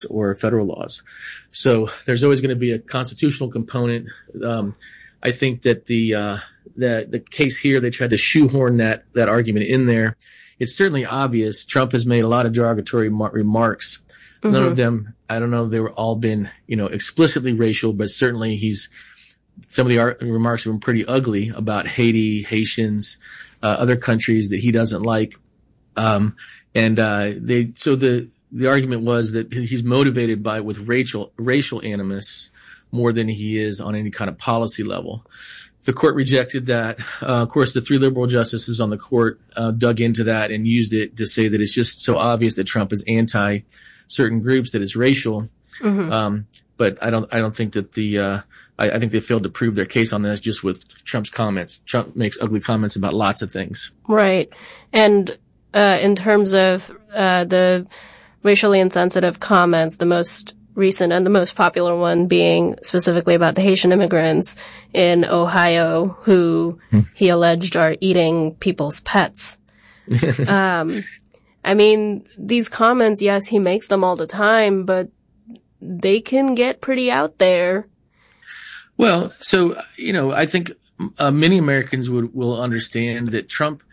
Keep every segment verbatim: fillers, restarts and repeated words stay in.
or federal laws. So there's always going to be a constitutional component. Um, I think that the, uh, the, the case here, they tried to shoehorn that, that argument in there. It's certainly obvious. Trump has made a lot of derogatory mar- remarks. Mm-hmm. None of them, I don't know if they were all been, you know, explicitly racial, but certainly he's, some of the ar- remarks have been pretty ugly about Haiti, Haitians, uh, other countries that he doesn't like. Um, and, uh, they, so the, the argument was that he's motivated by, with racial, racial animus more than he is on any kind of policy level. The court rejected that. Uh, of course, the three liberal justices on the court, uh, dug into that and used it to say that it's just so obvious that Trump is anti certain groups that it's racial. Mm-hmm. Um, but I don't, I don't think that the, uh, I, I think they failed to prove their case on this just with Trump's comments. Trump makes ugly comments about lots of things. Right. And, uh, in terms of, uh, the racially insensitive comments, the most recent and the most popular one being specifically about the Haitian immigrants in Ohio who hmm. he alleged are eating people's pets. um, I mean, these comments, yes, he makes them all the time, but they can get pretty out there. Well, so, you know, I think uh, many Americans would, will understand that Trump,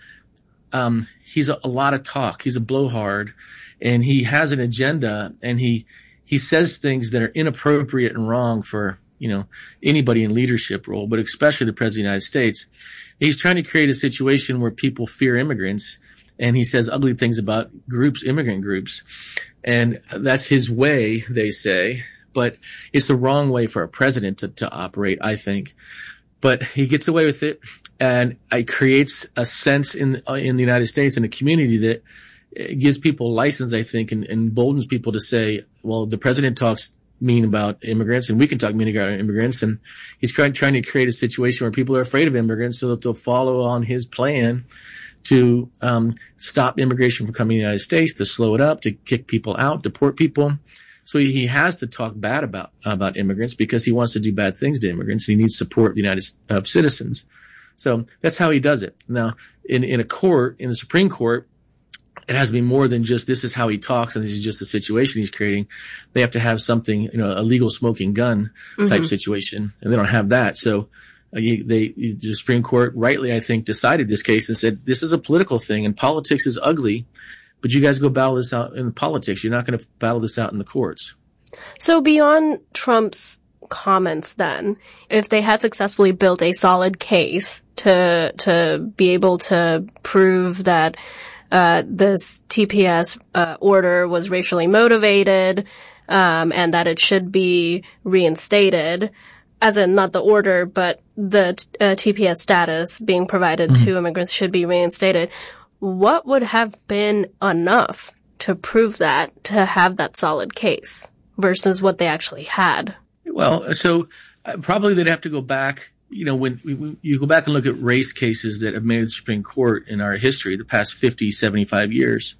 um, he's a, a lot of talk. He's a blowhard and he has an agenda and he, he says things that are inappropriate and wrong for, you know, anybody in leadership role, but especially the President of the United States. He's trying to create a situation where people fear immigrants. And he says ugly things about groups, immigrant groups. And that's his way, they say. But it's the wrong way for a president to, to operate, I think. But he gets away with it. And it creates a sense in, in the United States and a community that gives people license, I think, and, and emboldens people to say, well, the president talks mean about immigrants and we can talk mean about immigrants. And he's trying, trying to create a situation where people are afraid of immigrants so that they'll follow on his plan to um stop immigration from coming to the United States, to slow it up, to kick people out, deport people. So he has to talk bad about about immigrants because he wants to do bad things to immigrants. And he needs support of the United uh, citizens. So that's how he does it. Now, in in a court, in the Supreme Court, it has to be more than just this is how he talks and this is just the situation he's creating. They have to have something, you know, a legal smoking gun type mm-hmm. situation, and they don't have that. So Uh, they, the Supreme Court rightly, I think, decided this case and said, this is a political thing and politics is ugly, but you guys go battle this out in politics. You're not going to battle this out in the courts. So beyond Trump's comments then, if they had successfully built a solid case to, to be able to prove that, uh, this T P S, uh, order was racially motivated, um, and that it should be reinstated, as in not the order, but the uh, T P S status being provided mm-hmm. to immigrants should be reinstated. What would have been enough to prove that, to have that solid case versus what they actually had? Well, so uh, probably they'd have to go back, you know, when, when you go back and look at race cases that have made the Supreme Court in our history, the past fifty, seventy-five years,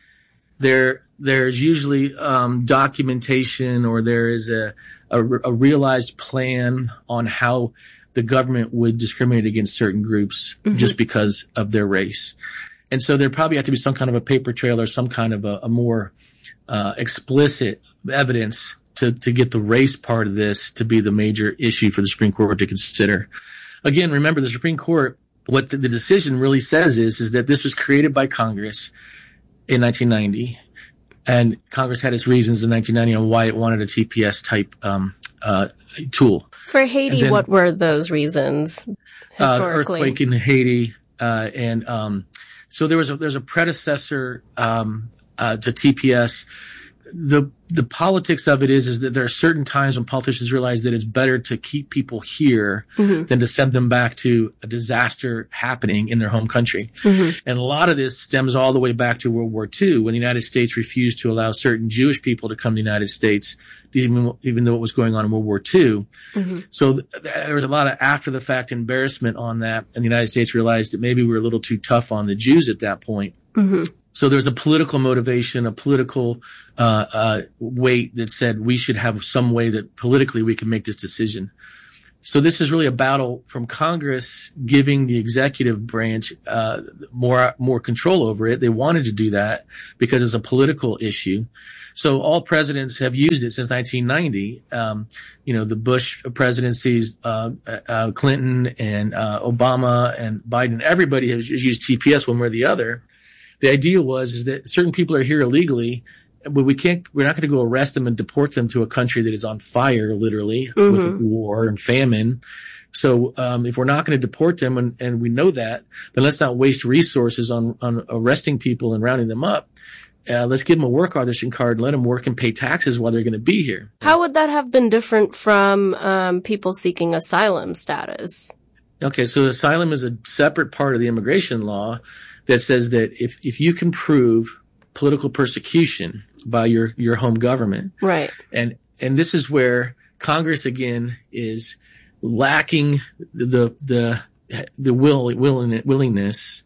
there, there's usually um, documentation or there is a A, a realized plan on how the government would discriminate against certain groups mm-hmm. just because of their race. And so there probably have to be some kind of a paper trail or some kind of a, a more uh, explicit evidence to, to get the race part of this to be the major issue for the Supreme Court to consider. Again, remember the Supreme Court, what the, the decision really says is, is that this was created by Congress in nineteen ninety. And Congress had its reasons in nineteen ninety on why it wanted a T P S type um, uh, tool. For Haiti, then, what were those reasons historically? Uh, earthquake in Haiti, uh, and um, so there was a, there's a predecessor um, uh, to T P S. The the politics of it is is that there are certain times when politicians realize that it's better to keep people here mm-hmm. than to send them back to a disaster happening in their home country. Mm-hmm. And a lot of this stems all the way back to World War Two, when the United States refused to allow certain Jewish people to come to the United States, even, even though it was going on in World War Two. Mm-hmm. So th- there was a lot of after the fact embarrassment on that, and the United States realized that maybe we were a little too tough on the Jews at that point. Mm-hmm. So there's a political motivation, a political uh, uh weight that said we should have some way that politically we can make this decision. So this is really a battle from Congress giving the executive branch uh more more control over it. They wanted to do that because it's a political issue. So all presidents have used it since nineteen ninety. Um, you know, the Bush presidencies, uh, uh Clinton and uh Obama and Biden, everybody has used T P S one way or the other. The idea was is that certain people are here illegally, but we can't, we're not going to go arrest them and deport them to a country that is on fire, literally, mm-hmm. with war and famine. So, um, if we're not going to deport them and, and we know that, then let's not waste resources on, on arresting people and rounding them up. Uh, let's give them a work authorization card and let them work and pay taxes while they're going to be here. How would that have been different from, um, people seeking asylum status? Okay. So asylum is a separate part of the immigration law that says that if, if you can prove political persecution by your, your home government. Right. And, and this is where Congress again is lacking the, the, the will, willing, willingness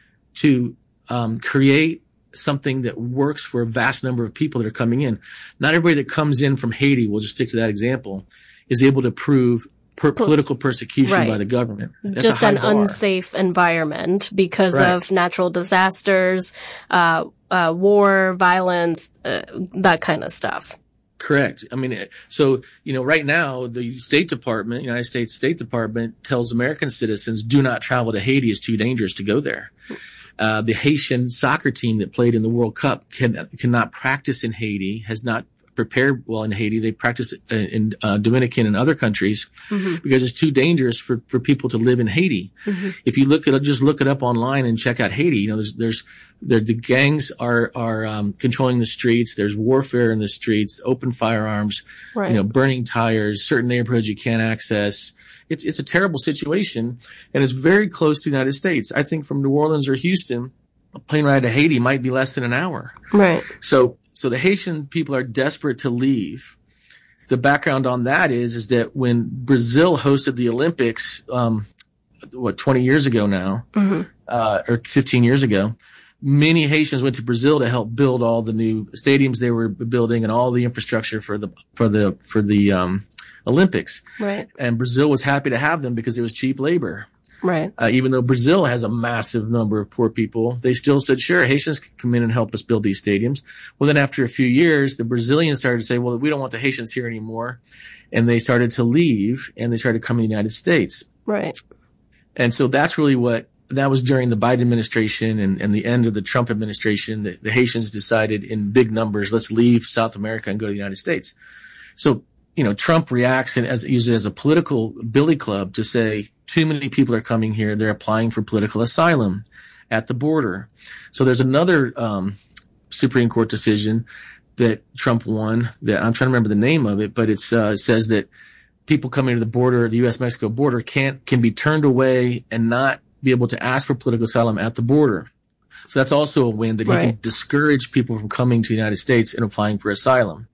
to, um, create something that works for a vast number of people that are coming in. Not everybody that comes in from Haiti, we'll just stick to that example, is able to prove Per political persecution right. by the government. That's just an bar. unsafe environment because right. of natural disasters, uh, uh, war, violence, uh, that kind of stuff. Correct. I mean, so, you know, right now, the State Department, United States State Department tells American citizens do not travel to Haiti. It's too dangerous to go there. Uh, the Haitian soccer team that played in the World Cup can, cannot practice in Haiti, has not prepared well in Haiti. They practice in uh, Dominican and other countries mm-hmm. because it's too dangerous for, for people to live in Haiti. Mm-hmm. If you look at just look it up online and check out Haiti, you know, there's, there's, there, the gangs are, are, um, controlling the streets. There's warfare in the streets, open firearms, right. you know, burning tires, certain neighborhoods you can't access. It's, it's a terrible situation and it's very close to the United States. I think from New Orleans or Houston, a plane ride to Haiti might be less than an hour. Right. So, So the Haitian people are desperate to leave. The background on that is, is that when Brazil hosted the Olympics, um, what, twenty years ago now, mm-hmm. uh, or fifteen years ago, many Haitians went to Brazil to help build all the new stadiums they were building and all the infrastructure for the, for the, for the, um, Olympics. Right. And Brazil was happy to have them because it was cheap labor. Right. Uh, even though Brazil has a massive number of poor people, they still said, sure, Haitians can come in and help us build these stadiums. Well, then after a few years, the Brazilians started to say, well, we don't want the Haitians here anymore. And they started to leave and they started coming to the United States. Right. And so that's really what, that was during the Biden administration and, and the end of the Trump administration. The, the Haitians decided in big numbers, let's leave South America and go to the United States. So, you know, Trump reacts and as, uses it as a political billy club to say, too many people are coming here. They're applying for political asylum at the border. So there's another, um, Supreme Court decision that Trump won that I'm trying to remember the name of it, but it's, uh, it says that people coming to the border, the U S Mexico border can't, can be turned away and not be able to ask for political asylum at the border. So that's also a win that right. he can discourage people from coming to the United States and applying for asylum.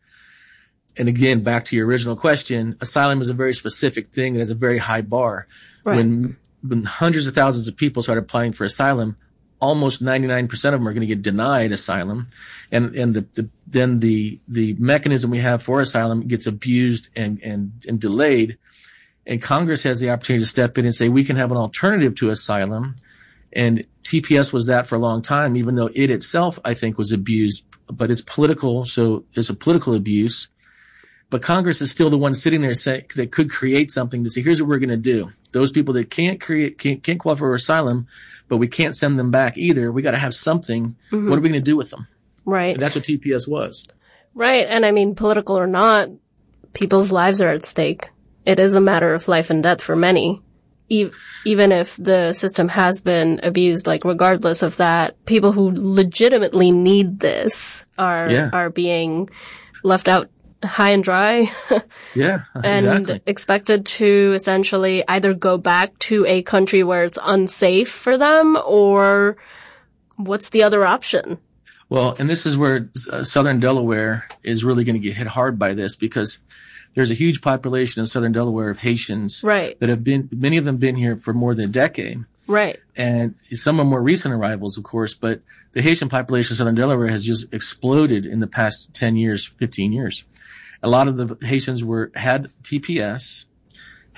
And again, back to your original question, asylum is a very specific thing that has a very high bar. Right. When, when hundreds of thousands of people start applying for asylum, almost ninety-nine percent of them are going to get denied asylum. And, and the, the, then the, the mechanism we have for asylum gets abused and, and, and delayed. And Congress has the opportunity to step in and say, we can have an alternative to asylum. And T P S was that for a long time, even though it itself, I think, was abused, but it's political. So it's a political abuse. But Congress is still the one sitting there say, that could create something to say, here's what we're going to do. Those people that can't create, can't, can't qualify for asylum, but we can't send them back either. We got to have something. Mm-hmm. What are we going to do with them? Right. And that's what T P S was. Right. And I mean, political or not, people's lives are at stake. It is a matter of life and death for many. E- even if the system has been abused, like regardless of that, people who legitimately need this are, yeah. are being left out high and dry. Yeah, and exactly. expected to essentially either go back to a country where it's unsafe for them, or what's the other option? Well, and this is where uh, Southern Delaware is really going to get hit hard by this, because there's a huge population in Southern Delaware of Haitians right. that have been, many of them been here for more than a decade. Right. And some are more recent arrivals, of course, but the Haitian population of Southern Delaware has just exploded in the past ten years, fifteen years. A lot of the Haitians were, had T P S,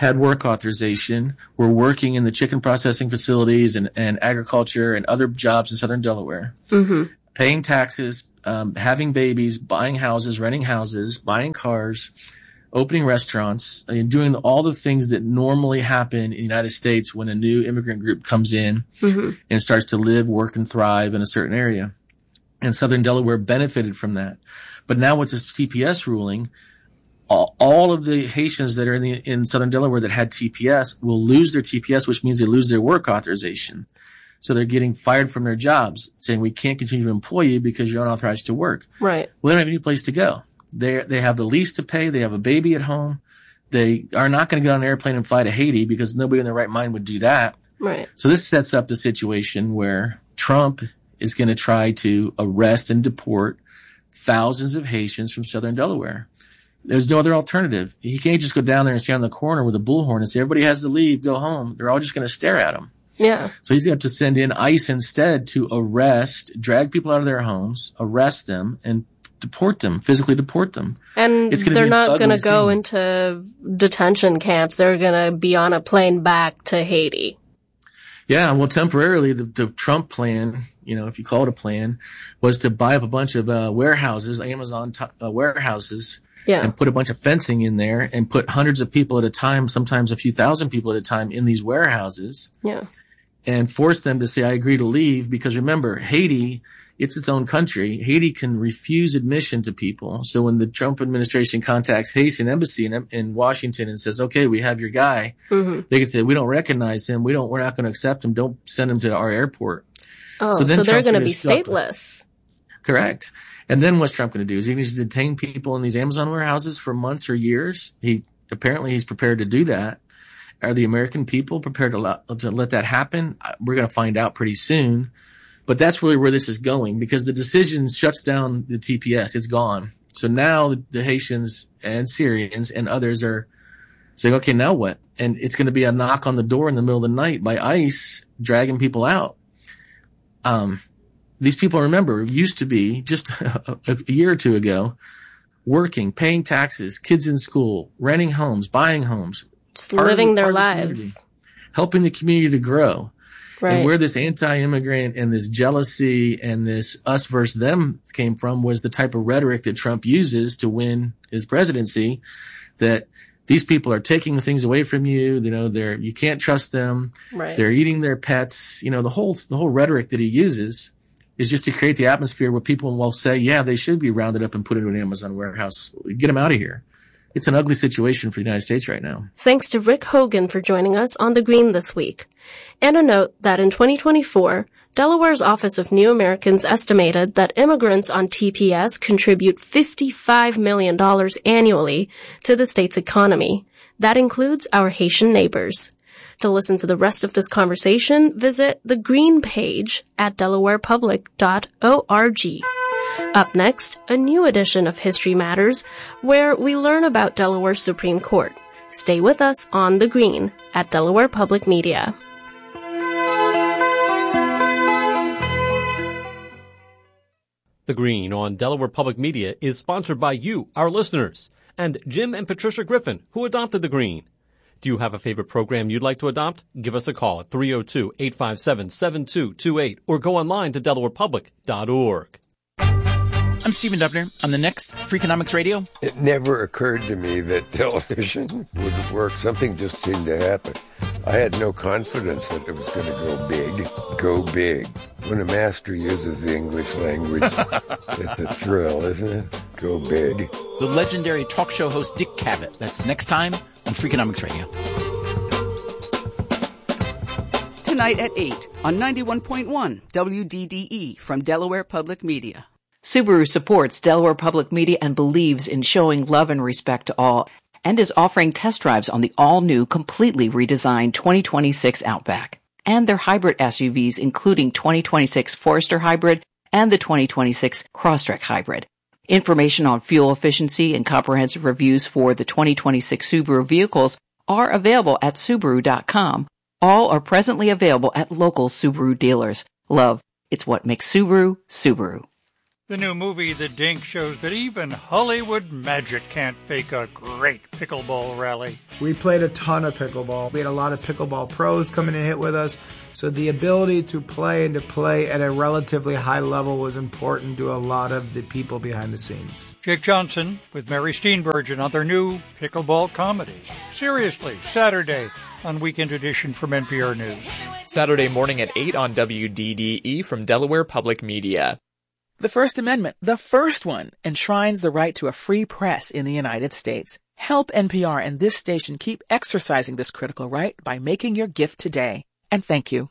had work authorization, were working in the chicken processing facilities and, and agriculture and other jobs in southern Delaware, mm-hmm. paying taxes, um, having babies, buying houses, renting houses, buying cars, opening restaurants, and doing all the things that normally happen in the United States when a new immigrant group comes in mm-hmm. and starts to live, work, and thrive in a certain area. And southern Delaware benefited from that. But now with this T P S ruling, all, all of the Haitians that are in the, in southern Delaware that had T P S will lose their T P S, which means they lose their work authorization. So they're getting fired from their jobs, saying we can't continue to employ you because you're unauthorized to work. Right. Well, they don't have any place to go. They they have the lease to pay. They have a baby at home. They are not going to get on an airplane and fly to Haiti because nobody in their right mind would do that. Right. So this sets up the situation where Trump is going to try to arrest and deport thousands of Haitians from southern Delaware. There's no other alternative. He can't just go down there and stand on the corner with a bullhorn and say, everybody has to leave, go home. They're all just going to stare at him. Yeah. So he's going to have to send in ICE instead to arrest, drag people out of their homes, arrest them, and deport them, physically deport them. And they're not going to go into detention camps. They're going to be on a plane back to Haiti. Yeah, well, temporarily, the, the Trump plan, you know, if you call it a plan, was to buy up a bunch of uh, warehouses, Amazon t- uh, warehouses, yeah. and put a bunch of fencing in there and put hundreds of people at a time, sometimes a few thousand people at a time in these warehouses. Yeah. And force them to say, I agree to leave, because remember, Haiti, it's its own country. Haiti can refuse admission to people. So when the Trump administration contacts Haitian embassy in, in Washington and says, okay, we have your guy, mm-hmm. they can say, we don't recognize him. We don't, we're not going to accept him. Don't send him to our airport. Oh, so, so they're going to be stateless. Correct. And then what's Trump going to do? Is he going to detain people in these Amazon warehouses for months or years? He, apparently he's prepared to do that. Are the American people prepared to, allow, to let that happen? We're going to find out pretty soon. But that's really where this is going, because the decision shuts down the T P S. It's gone. So now the, the Haitians and Syrians and others are saying, okay, now what? And it's going to be a knock on the door in the middle of the night by ICE dragging people out. Um, these people, remember, used to be just a, a year or two ago working, paying taxes, kids in school, renting homes, buying homes. Just living their lives. The helping the community to grow. Right. And where this anti-immigrant and this jealousy and this us versus them came from was the type of rhetoric that Trump uses to win his presidency, that these people are taking things away from you. You know, they're, you can't trust them. Right. They're eating their pets. You know, the whole, the whole rhetoric that he uses is just to create the atmosphere where people will say, yeah, they should be rounded up and put into an Amazon warehouse. Get them out of here. It's an ugly situation for the United States right now. Thanks to Rick Hogan for joining us on The Green this week. And a note that in twenty twenty-four, Delaware's Office of New Americans estimated that immigrants on T P S contribute fifty-five million dollars annually to the state's economy. That includes our Haitian neighbors. To listen to the rest of this conversation, visit the Green page at delaware public dot org. Up next, a new edition of History Matters, where we learn about Delaware's Supreme Court. Stay with us on The Green at Delaware Public Media. The Green on Delaware Public Media is sponsored by you, our listeners, and Jim and Patricia Griffin, who adopted The Green. Do you have a favorite program you'd like to adopt? Give us a call at three oh two, eight five seven, seven two two eight or go online to delaware public dot org. I'm Stephen Dubner. On the next Freakonomics Radio. It never occurred to me that television would work. Something just seemed to happen. I had no confidence that it was going to go big. Go big. When a master uses the English language, it's a thrill, isn't it? Go big. The legendary talk show host Dick Cavett. That's next time on Freakonomics Radio. Tonight at eight on ninety-one point one W D D E from Delaware Public Media. Subaru supports Delaware Public Media and believes in showing love and respect to all, and is offering test drives on the all-new, completely redesigned twenty twenty-six Outback, and their hybrid S U Vs, including twenty twenty-six Forester Hybrid and the twenty twenty-six Crosstrek Hybrid. Information on fuel efficiency and comprehensive reviews for the twenty twenty-six Subaru vehicles are available at Subaru dot com. All are presently available at local Subaru dealers. Love, it's what makes Subaru, Subaru. The new movie, The Dink, shows that even Hollywood magic can't fake a great pickleball rally. We played a ton of pickleball. We had a lot of pickleball pros come in and hit with us. So the ability to play and to play at a relatively high level was important to a lot of the people behind the scenes. Jake Johnson with Mary Steenburgen on their new pickleball comedy. Seriously, Saturday on Weekend Edition from N P R News. Saturday morning at eight on W D D E from Delaware Public Media. The First Amendment, the first one, enshrines the right to a free press in the United States. Help N P R and this station keep exercising this critical right by making your gift today. And thank you.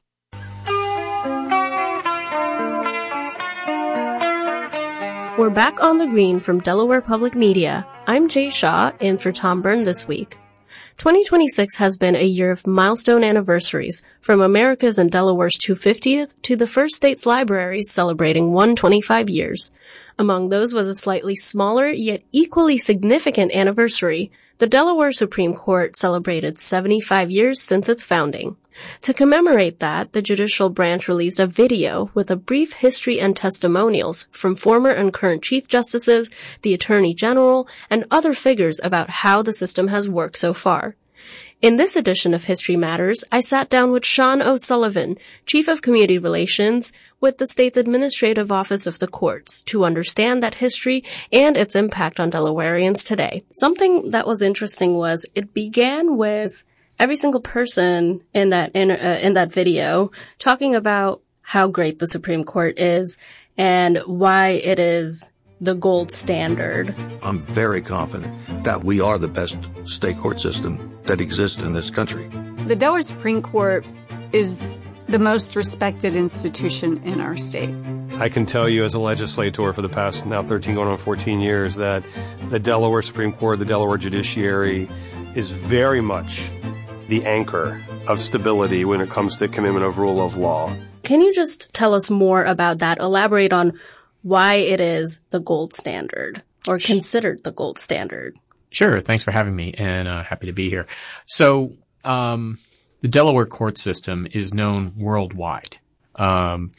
We're back on the green from Delaware Public Media. I'm Jay Shaw, in for Tom Byrne this week. twenty twenty-six has been a year of milestone anniversaries, from America's and Delaware's two hundred fiftieth to the first state's libraries celebrating one hundred twenty-five years. Among those was a slightly smaller yet equally significant anniversary. The Delaware Supreme Court celebrated seventy-five years since its founding. To commemorate that, the judicial branch released a video with a brief history and testimonials from former and current Chief Justices, the Attorney General, and other figures about how the system has worked so far. In this edition of History Matters, I sat down with Sean O'Sullivan, Chief of Community Relations with the state's Administrative Office of the Courts, to understand that history and its impact on Delawareans today. Something that was interesting was it began with every single person in that in, uh, in that video talking about how great the Supreme Court is and why it is the gold standard. I'm very confident that we are the best state court system that exists in this country. The Delaware Supreme Court is the most respected institution in our state. I can tell you as a legislator for the past now thirteen going on fourteen years that the Delaware Supreme Court, the Delaware judiciary is very much the anchor of stability when it comes to commitment of rule of law. Can you just tell us more about that? Elaborate on why it is the gold standard or considered the gold standard. Sure. Thanks for having me, and uh, happy to be here. So um, the Delaware court system is known worldwide. Um,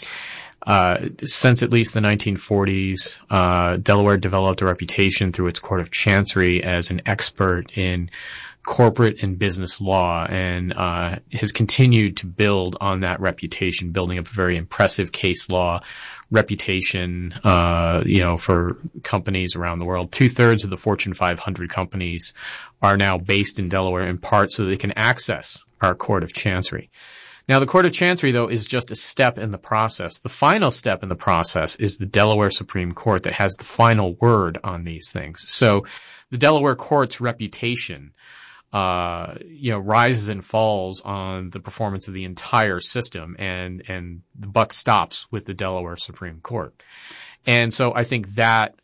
uh, since at least the nineteen forties, uh, Delaware developed a reputation through its Court of Chancery as an expert in corporate and business law, and uh has continued to build on that reputation, building up a very impressive case law reputation, uh, you know, for companies around the world. Two-thirds of the Fortune five hundred companies are now based in Delaware, in part so they can access our Court of Chancery. Now, the Court of Chancery, though, is just a step in the process. The final step in the process is the Delaware Supreme Court that has the final word on these things. So the Delaware court's reputation Uh, you know, rises and falls on the performance of the entire system, and, and the buck stops with the Delaware Supreme Court. And so I think that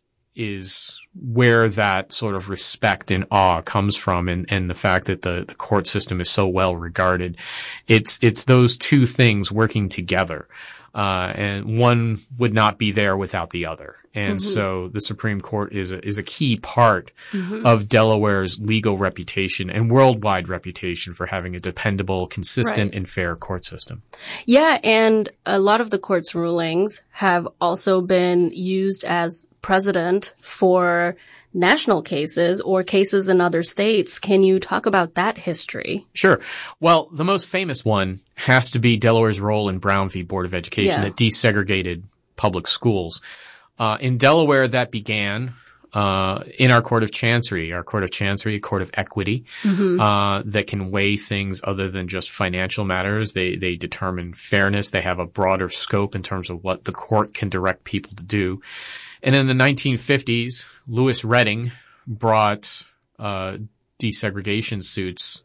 is where that sort of respect and awe comes from, and, and the fact that the, the court system is so well regarded. It's, it's those two things working together. Uh, and one would not be there without the other. And mm-hmm. so the Supreme Court is a, is a key part mm-hmm. of Delaware's legal reputation and worldwide reputation for having a dependable, consistent, right. and fair court system. Yeah, and a lot of the court's rulings have also been used as precedent for national cases or cases in other states. Can you talk about that history? Sure. Well, the most famous one has to be Delaware's role in Brown v. Board of Education yeah. that desegregated public schools. Uh, in Delaware, that began uh in our Court of Chancery, our Court of Chancery, a court of equity, mm-hmm. uh that can weigh things other than just financial matters. They they determine fairness. They have a broader scope in terms of what the court can direct people to do. And in the nineteen fifties, Lewis Redding brought uh desegregation suits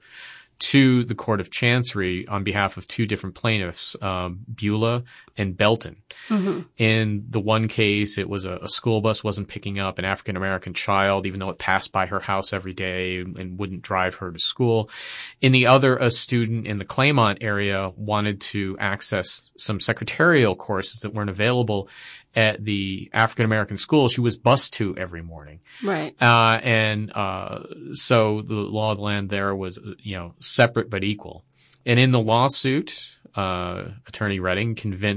to the Court of Chancery on behalf of two different plaintiffs, um, Beulah and Belton. Mm-hmm. In the one case, it was a, a school bus wasn't picking up an African-American child, even though it passed by her house every day and wouldn't drive her to school. In the other, a student in the Claymont area wanted to access some secretarial courses that weren't available at the African-American school she was bused to every morning. Right. Uh, and, uh, so the law of the land there was, you know, separate but equal. And in the lawsuit, uh, Attorney Redding convinced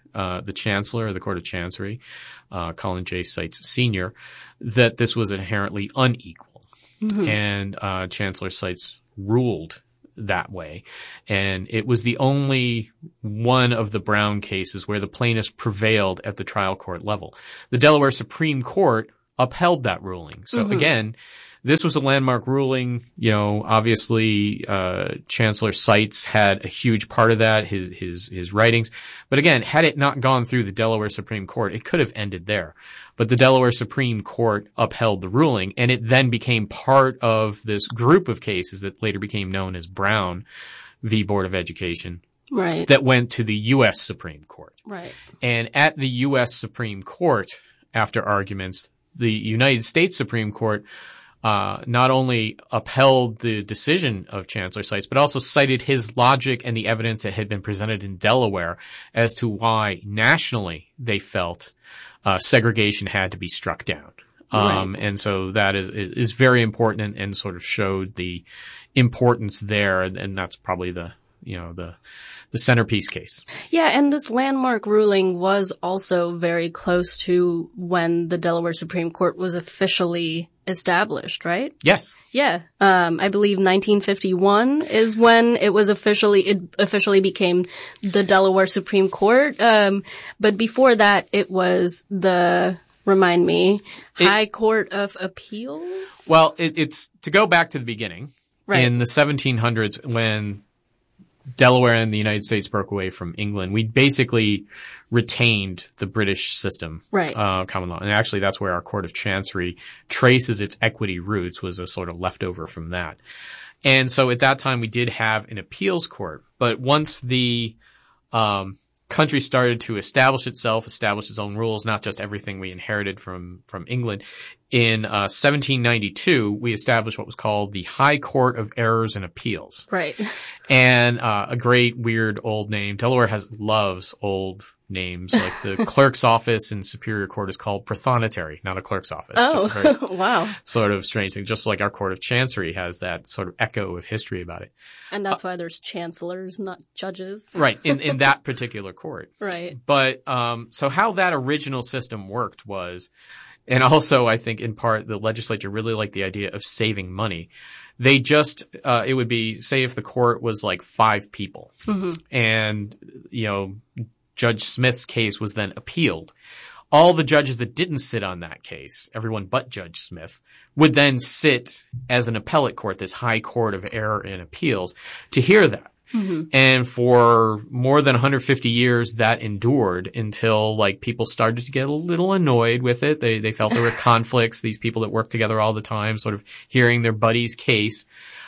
uh, the Chancellor of the Court of Chancery, uh, Colin J. Seitz Senior, that this was inherently unequal. Mm-hmm. And uh, Chancellor Seitz ruled that way. And it was the only one of the Brown cases where the plaintiffs prevailed at the trial court level. The Delaware Supreme Court upheld that ruling. So mm-hmm. again, this was a landmark ruling. You know, obviously, uh, Chancellor Seitz had a huge part of that, his, his, his writings. But again, had it not gone through the Delaware Supreme Court, it could have ended there. But the Delaware Supreme Court upheld the ruling, and it then became part of this group of cases that later became known as Brown v. Board of Education. Right. That went to the U S Supreme Court. Right. And at the U S Supreme Court, after arguments, the United States Supreme Court Uh, not only upheld the decision of Chancellor Seitz, but also cited his logic and the evidence that had been presented in Delaware as to why nationally they felt uh, segregation had to be struck down. Um, right. And so that is, is, is very important and, and sort of showed the importance there. And, and that's probably the, you know, the, the centerpiece case. Yeah, and this landmark ruling was also very close to when the Delaware Supreme Court was officially established, right? Yes. Yeah. Um, I believe nineteen fifty-one is when it was officially, it officially became the Delaware Supreme Court. Um, but before that, it was the, remind me, it, High Court of Appeals? Well, it, it's to go back to the beginning. Right. In the seventeen hundreds, when Delaware and the United States broke away from England, we basically retained the British system, right. uh, common law. And actually that's where our Court of Chancery traces its equity roots, was a sort of leftover from that. And so at that time we did have an appeals court, but once the, um, country started to establish itself, establish its own rules, not just everything we inherited from, from England. In, uh, seventeen ninety-two, we established what was called the High Court of Errors and Appeals. Right. And, uh, a great weird old name. Delaware has, loves old names. Like the clerk's office in Superior Court is called Prothonotary, not a clerk's office. Oh, just a very wow. Sort of strange thing. Just like our Court of Chancery has that sort of echo of history about it. And that's uh, why there's chancellors, not judges. Right. In, in that particular court. Right. But, um, so how that original system worked was, and also I think in part the legislature really liked the idea of saving money. They just, uh, it would be, say if the court was like five people mm-hmm. and, you know, Judge Smith's case was then appealed. All the judges that didn't sit on that case, everyone but Judge Smith, would then sit as an appellate court, this High Court of Error and Appeals, to hear that. Mm-hmm. And for more than one hundred fifty years, that endured until like people started to get a little annoyed with it. They they felt there were conflicts. These people that worked together all the time, sort of hearing their buddy's case,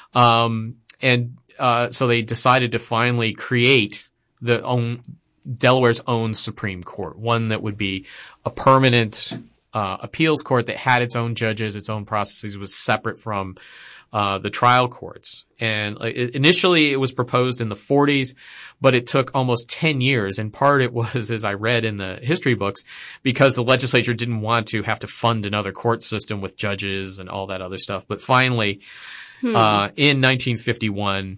um, and uh, so they decided to finally create the own Delaware's own Supreme Court, one that would be a permanent uh, appeals court that had its own judges, its own processes, was separate from uh the trial courts. And uh, initially it was proposed in the forties, but it took almost ten years. In part it was, as I read in the history books, because the legislature didn't want to have to fund another court system with judges and all that other stuff. But finally, hmm. uh in nineteen fifty-one,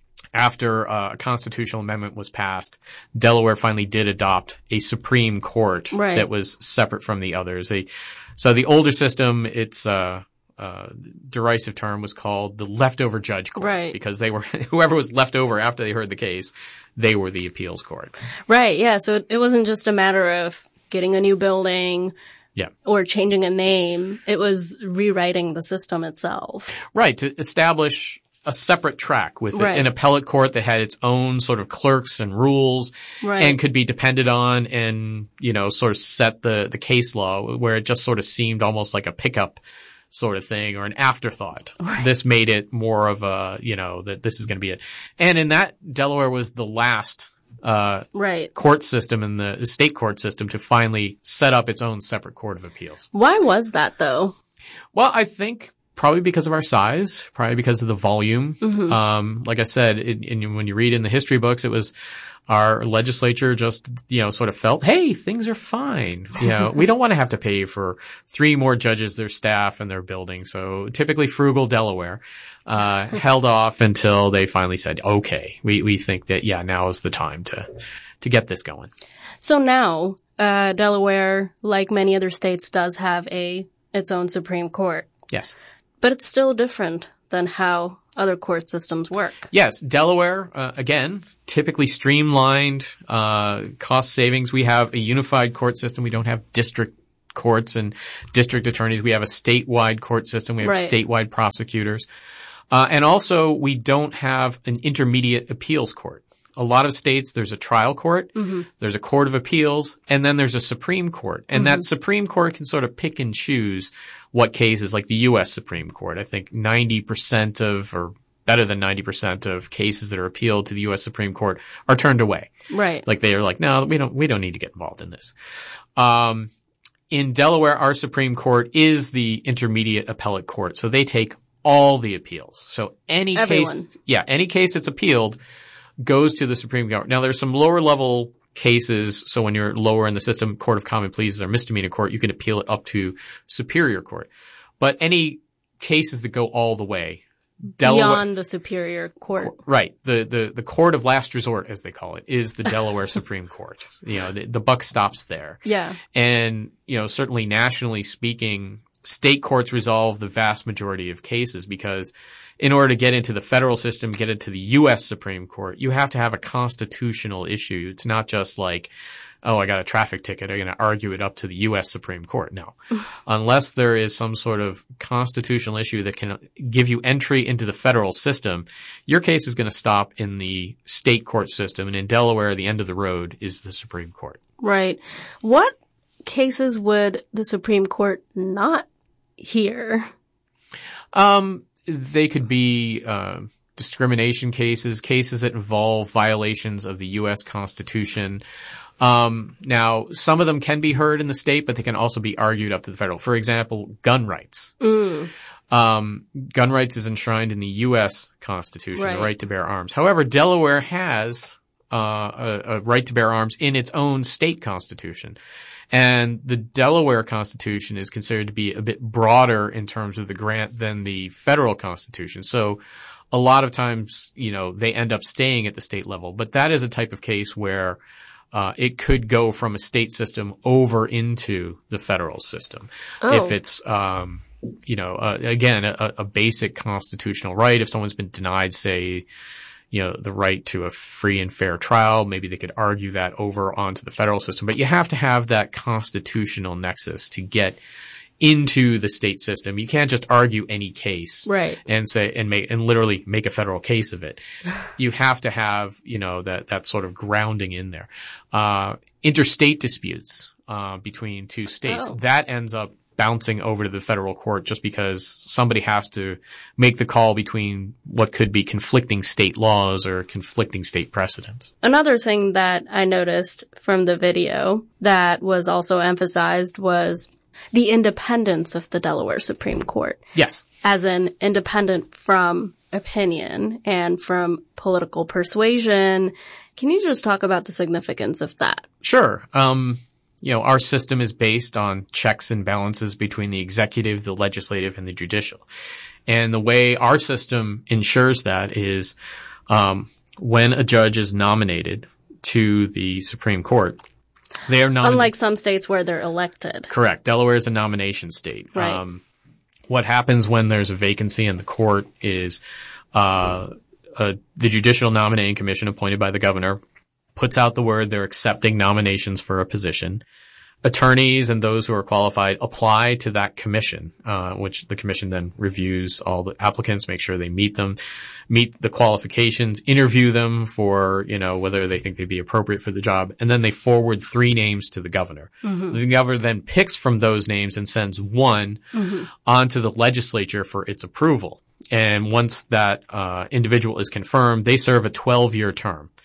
after uh, a constitutional amendment was passed, Delaware finally did adopt a Supreme Court right. that was separate from the others. They, so the older system, it's uh Uh, derisive term was called the leftover judge court, right. because they were, whoever was left over after they heard the case, they were the appeals court. Right. Yeah. So it, it wasn't just a matter of getting a new building. Yeah. Or changing a name. It was rewriting the system itself. Right. To establish a separate track with right. an appellate court that had its own sort of clerks and rules right. and could be depended on and, you know, sort of set the, the case law, where it just sort of seemed almost like a pickup sort of thing, or an afterthought. Right. This made it more of a, you know, that this is going to be it. And in that, Delaware was the last uh right. court system in the, the state court system to finally set up its own separate court of appeals. Why was that though? Well, I think Probably because of our size, probably because of the volume. Mm-hmm. Um, like I said, it, in, when you read in the history books, it was our legislature just, you know, sort of felt, hey, things are fine. You know, we don't want to have to pay for three more judges, their staff, and their building. So typically frugal Delaware, uh, held off until they finally said, okay, we, we think that, yeah, now is the time to, to get this going. So now, uh, Delaware, like many other states, does have a, its own Supreme Court. Yes. But it's still different than how other court systems work. Yes. Delaware, uh, again, typically streamlined, uh, cost savings. We have a unified court system. We don't have district courts and district attorneys. We have a statewide court system. We have Right. statewide prosecutors. Uh, and also we don't have an intermediate appeals court. A lot of states, there's a trial court, Mm-hmm. there's a court of appeals, and then there's a Supreme Court. And Mm-hmm. that Supreme Court can sort of pick and choose what cases, like the U S Supreme Court. I think ninety percent of, or better than ninety percent of cases that are appealed to the U S Supreme Court are turned away. Right. Like they are like, no, we don't, we don't need to get involved in this. Um, in Delaware, our Supreme Court is the intermediate appellate court. So they take all the appeals. So any Everyone. case, yeah, any case that's appealed goes to the Supreme Court. Now there's some lower level cases. So when you're lower in the system, Court of Common Pleas or misdemeanor court, you can appeal it up to Superior Court. But any cases that go all the way, Delaware, Beyond the Superior Court. right, the, the, the court of last resort, as they call it, is the Delaware Supreme Court. You know, the, the buck stops there. Yeah. And, you know, certainly nationally speaking, state courts resolve the vast majority of cases because in order to get into the federal system, get into the U S Supreme Court, you have to have a constitutional issue. It's not just like, oh, I got a traffic ticket, I'm going to argue it up to the U S Supreme Court. No. Unless there is some sort of constitutional issue that can give you entry into the federal system, your case is going to stop in the state court system. And in Delaware, the end of the road is the Supreme Court. Right. What cases would the Supreme Court not hear? Um, they could be, uh, discrimination cases, cases that involve violations of the U S Constitution. Um, now, some of them can be heard in the state, but they can also be argued up to the federal. For example, gun rights. Mm. Um, gun rights is enshrined in the U S Constitution, Right. the right to bear arms. However, Delaware has uh, a, a right to bear arms in its own state constitution. And the Delaware Constitution is considered to be a bit broader in terms of the grant than the federal Constitution. So a lot of times, you know, they end up staying at the state level. But that is a type of case where uh, it could go from a state system over into the federal system. Oh. If it's, um, you know, uh, again, a, a basic constitutional right. If someone's been denied, say, you know, the right to a free and fair trial, maybe they could argue that over onto the federal system. But you have to have that constitutional nexus to get into the state system. You can't just argue any case Right. and say, and make, and literally make a federal case of it. You have to have, you know, that, that sort of grounding in there. Uh, interstate disputes, uh, between two states, Oh. that ends up bouncing over to the federal court just because somebody has to make the call between what could be conflicting state laws or conflicting state precedents. Another thing that I noticed from the video that was also emphasized was the independence of the Delaware Supreme Court. Yes. As in independent from opinion and from political persuasion. Can you just talk about the significance of that? Sure. Um, you know, our system is based on checks and balances between the executive, the legislative, and the judicial. And the way our system ensures that is, um, when a judge is nominated to the Supreme Court, they are nominated. Unlike some states where they're elected. Correct. Delaware is a nomination state. Right. Um, what happens when there's a vacancy in the court is, uh, uh, the Judicial Nominating Commission appointed by the governor puts out the word they're accepting nominations for a position. Attorneys and those who are qualified apply to that commission, uh, which the commission then reviews all the applicants, make sure they meet them, meet the qualifications, interview them for, you know, whether they think they'd be appropriate for the job. And then they forward three names to the governor. Mm-hmm. The governor then picks from those names and sends one Mm-hmm. onto the legislature for its approval. And once that, uh, individual is confirmed, they serve a twelve year term,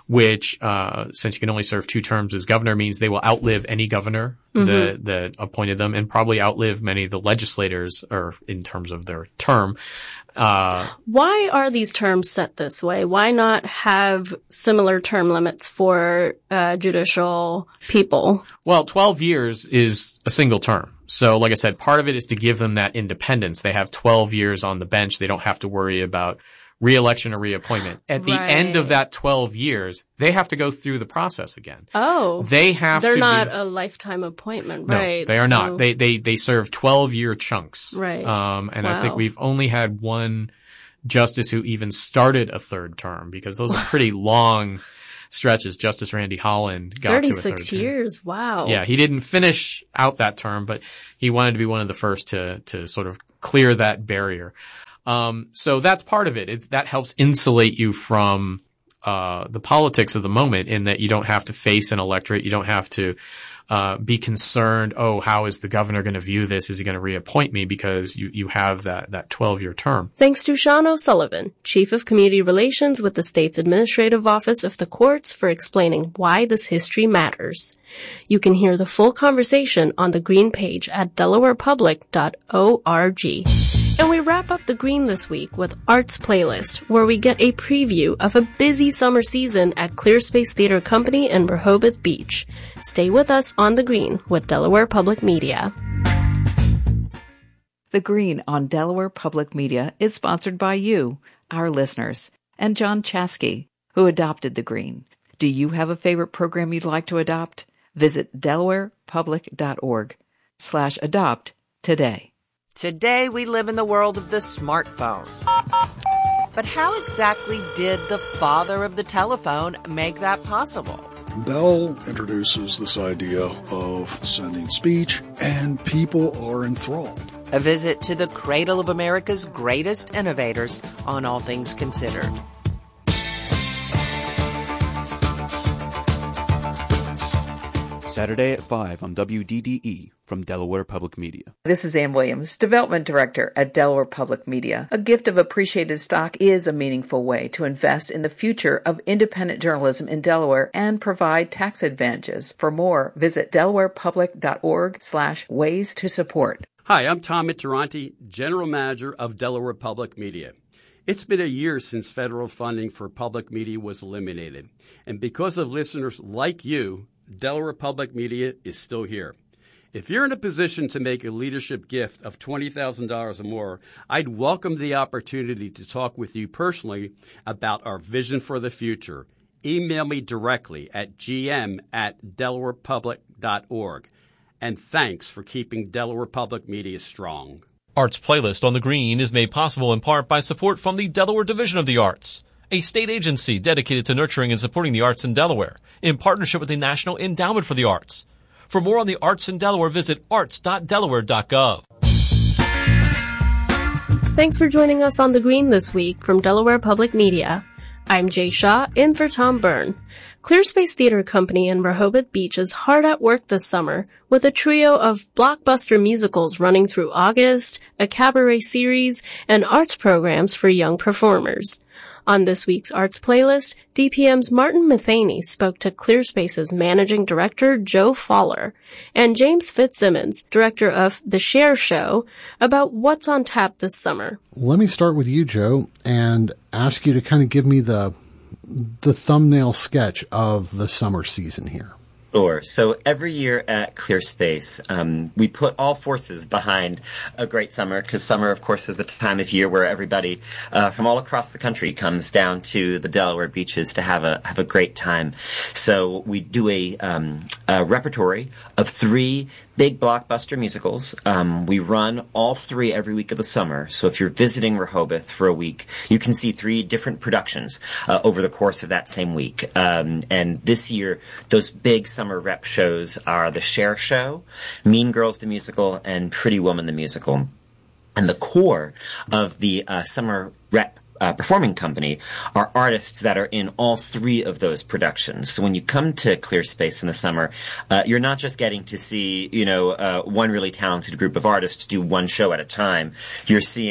which, uh, since you can only serve two terms as governor, means they will outlive any governor mm-hmm. that, that appointed them, and probably outlive many of the legislators, or in terms of their term. Uh, Why are these terms set this way? Why not have similar term limits for uh, judicial people? Well, twelve years is a single term. So, like I said, part of it is to give them that independence. They have twelve years on the bench. They don't have to worry about re-election or reappointment. At the right. end of that twelve years, they have to go through the process again. Oh. They have They're to not be, a lifetime appointment, no, right? they are so, not. They, they, they serve twelve year chunks. Right. Um, and wow. I think we've only had one justice who even started a third term, because those are pretty long stretches. Justice Randy Holland got to a third term. thirty-six years. Wow. Yeah. He didn't finish out that term, but he wanted to be one of the first to, to sort of clear that barrier. Um, so that's part of it. It's, that helps insulate you from, uh, the politics of the moment, in that you don't have to face an electorate. You don't have to, uh, be concerned, oh, how is the governor going to view this? Is he going to reappoint me? Because you, you have that, that twelve year term. Thanks to Sean O'Sullivan, Chief of Community Relations with the state's Administrative Office of the Courts, for explaining why this history matters. You can hear the full conversation on the Green page at delaware public dot org. And we wrap up the Green this week with Arts Playlist, where we get a preview of a busy summer season at ClearSpace Theater Company in Rehoboth Beach. Stay with us on the Green with Delaware Public Media. The Green on Delaware Public Media is sponsored by you, our listeners, and John Chasky, who adopted the Green. Do you have a favorite program you'd like to adopt? Visit delaware public dot org slash adopt today. Today we live in the world of the smartphone. But how exactly did the father of the telephone make that possible? Bell introduces this idea of sending speech, and people are enthralled. A visit to the cradle of America's greatest innovators on All Things Considered. Saturday at five on W D D E from Delaware Public Media. This is Ann Williams, Development Director at Delaware Public Media. A gift of appreciated stock is a meaningful way to invest in the future of independent journalism in Delaware and provide tax advantages. For more, visit delaware public dot org slash ways to support. Hi, I'm Tom Mitteranti, General Manager of Delaware Public Media. It's been a year since federal funding for public media was eliminated, and because of listeners like you, Delaware Public Media is still here. If you're in a position to make a leadership gift of twenty thousand dollars or more, I'd welcome the opportunity to talk with you personally about our vision for the future. Email me directly at gm at delaware public dot org. And thanks for keeping Delaware Public Media strong. Arts Playlist on the Green is made possible in part by support from the Delaware Division of the Arts, a state agency dedicated to nurturing and supporting the arts in Delaware, in partnership with the National Endowment for the Arts. For more on the arts in Delaware, visit arts dot delaware dot gov. Thanks for joining us on The Green this week from Delaware Public Media. I'm Jay Shaw, in for Tom Byrne. ClearSpace Theater Company in Rehoboth Beach is hard at work this summer with a trio of blockbuster musicals running through August, a cabaret series, and arts programs for young performers. On this week's Arts Playlist, D P M's Martin Matheny spoke to ClearSpace's Managing Director Joe Faller and James Fitzsimmons, Director of The Share Show, about what's on tap this summer. Let me start with you, Joe, and ask you to kind of give me the the thumbnail sketch of the summer season here. Sure. So every year at ClearSpace, um, we put all forces behind a great summer, because summer, of course, is the time of year where everybody uh, from all across the country comes down to the Delaware beaches to have a have a great time. So we do a, um, a repertory of three big blockbuster musicals. Um, we run all three every week of the summer. So if you're visiting Rehoboth for a week, you can see three different productions uh, over the course of that same week. Um, and this year, those big summer rep shows are The Share Show, Mean Girls the Musical, and Pretty Woman the Musical. And the core of the uh, summer rep Uh, performing company are artists that are in all three of those productions. So when you come to ClearSpace in the summer, uh, you're not just getting to see, you know, uh, one really talented group of artists do one show at a time. You're seeing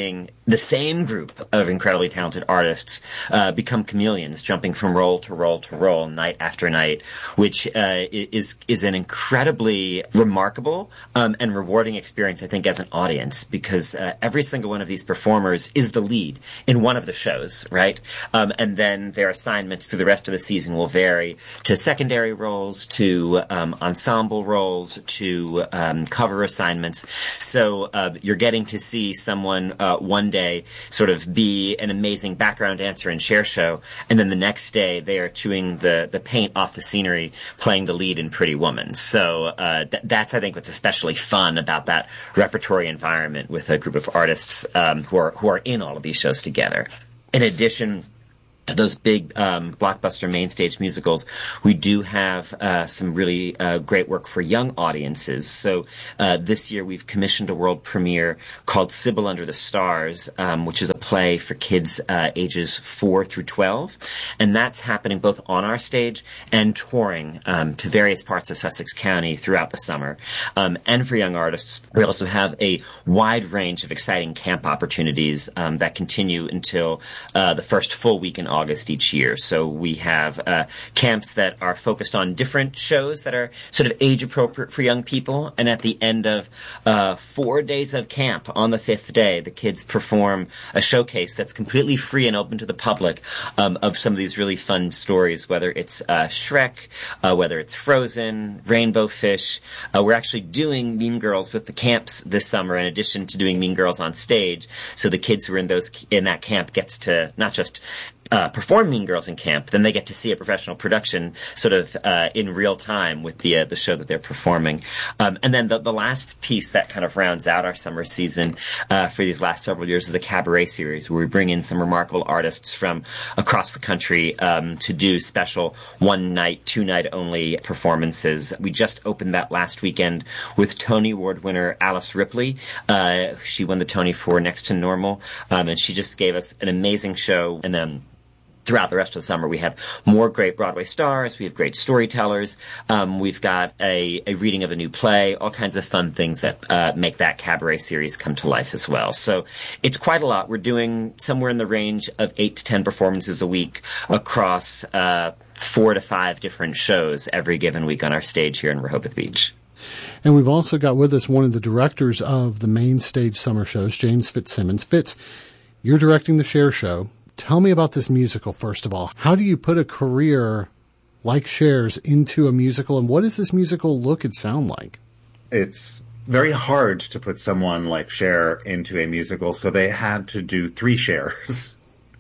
the same group of incredibly talented artists uh, become chameleons, jumping from role to role to role, night after night, which uh, is is an incredibly remarkable um, and rewarding experience, I think, as an audience, because uh, every single one of these performers is the lead in one of the shows, right? Um, and then their assignments through the rest of the season will vary to secondary roles, to um, ensemble roles, to um, cover assignments. So uh, you're getting to see someone uh, one day sort of be an amazing background dancer in Cher show, and then the next day they are chewing the, the paint off the scenery, playing the lead in Pretty Woman. So uh, th- that's, I think, what's especially fun about that repertory environment with a group of artists um, who are who are in all of these shows together. In addition, those big um, blockbuster main stage musicals, we do have uh, some really uh, great work for young audiences. So uh, this year we've commissioned a world premiere called Sybil Under the Stars, um, which is a play for kids uh, ages four through twelve. And that's happening both on our stage and touring um, to various parts of Sussex County throughout the summer. Um, and for young artists, we also have a wide range of exciting camp opportunities um, that continue until uh, the first full week in August each year. So we have uh, camps that are focused on different shows that are sort of age appropriate for young people. And at the end of uh, four days of camp, on the fifth day, the kids perform a showcase that's completely free and open to the public um, of some of these really fun stories, whether it's uh, Shrek, uh, whether it's Frozen, Rainbow Fish. Uh, we're actually doing Mean Girls with the camps this summer, in addition to doing Mean Girls on stage. So the kids who are in those in that camp gets to not just Uh, perform Mean Girls in camp, then they get to see a professional production sort of uh, in real time with the uh, the show that they're performing. Um, and then the, the last piece that kind of rounds out our summer season uh, for these last several years is a cabaret series where we bring in some remarkable artists from across the country um, to do special one-night, two-night only performances. We just opened that last weekend with Tony Award winner Alice Ripley. Uh, she won the Tony for Next to Normal, um, and she just gave us an amazing show. And then throughout the rest of the summer, we have more great Broadway stars. We have great storytellers. Um, we've got a, a reading of a new play, all kinds of fun things that uh, make that cabaret series come to life as well. So it's quite a lot. We're doing somewhere in the range of eight to ten performances a week across uh, four to five different shows every given week on our stage here in Rehoboth Beach. And we've also got with us one of the directors of the main stage summer shows, James Fitzsimmons. Fitz, you're directing the Cher show. Tell me about this musical, first of all. How do you put a career like Cher's into a musical, and what does this musical look and sound like? It's very hard to put someone like Cher into a musical, so they had to do three Chers.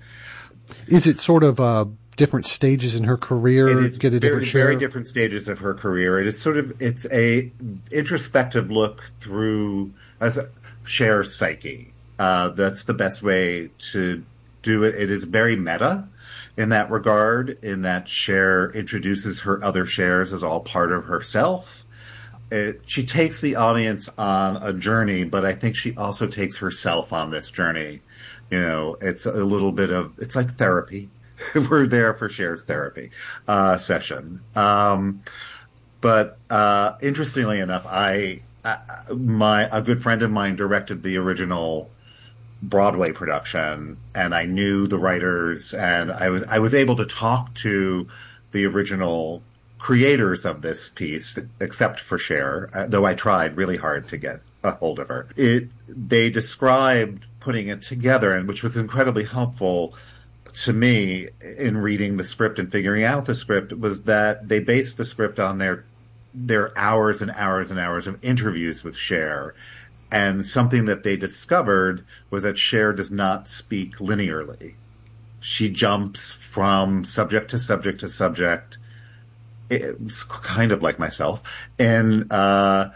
Is it sort of uh, different stages in her career? It is get a very, different Cher? very different stages of her career. It's sort of it's a introspective look through as a Cher's psyche. Uh, that's the best way to do it. It is very meta in that regard, in that Cher introduces her other Chers as all part of herself. It, she takes the audience on a journey, but I think she also takes herself on this journey. You know, it's a little bit of, it's like therapy. We're there for Cher's therapy uh, session. Um, but uh, interestingly enough, I, I my a good friend of mine directed the original Broadway production, and I knew the writers, and I was I was able to talk to the original creators of this piece, except for Cher, though I tried really hard to get a hold of her. It they described putting it together, and which was incredibly helpful to me in reading the script and figuring out the script, was that they based the script on their their hours and hours and hours of interviews with Cher. And something that they discovered was that Cher does not speak linearly. She jumps from subject to subject to subject. It's kind of like myself. And uh,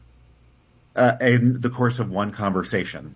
uh, in the course of one conversation.